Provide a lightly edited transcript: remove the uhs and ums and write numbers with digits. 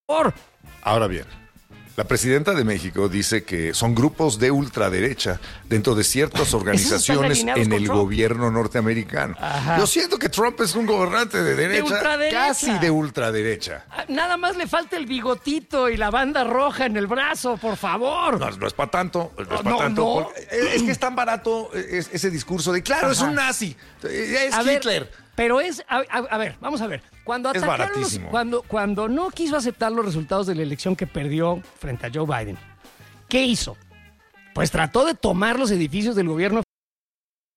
Ahora bien, la presidenta de México dice que son grupos de ultraderecha dentro de ciertas organizaciones en el gobierno norteamericano. Ajá. Yo siento que Trump es un gobernante de derecha, ultraderecha. casi de ultraderecha. Nada más le falta el bigotito y la banda roja en el brazo, por favor. No es para tanto, no es para No, tanto. no. Es que es tan barato ese discurso de, claro, es un nazi, es A ver, Hitler. pero es, a ver, vamos a ver. Cuando Es atacaron baratísimo. cuando no quiso aceptar los resultados de la elección que perdió frente a Joe Biden, ¿qué hizo? Pues trató de tomar los edificios del gobierno